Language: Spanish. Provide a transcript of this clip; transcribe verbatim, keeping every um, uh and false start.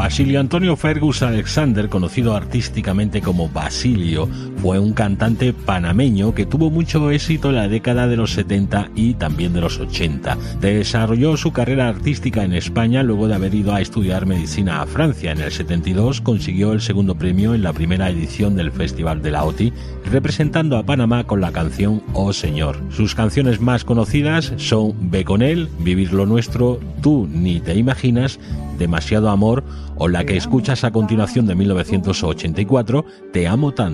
Basilio Antonio Fergus Alexander, conocido artísticamente como Basilio, fue un cantante panameño que tuvo mucho éxito en la década de los setenta y también de los ochenta. Desarrolló su carrera artística en España luego de haber ido a estudiar medicina a Francia. En el setenta y dos consiguió el segundo premio en la primera edición del Festival de la O T I, representando a Panamá con la canción Oh Señor. Sus canciones más conocidas son Ve con él, Vivir lo nuestro, Tú ni te imaginas, Demasiado amor o la que escuchas a continuación de mil novecientos ochenta y cuatro, Te amo tanto.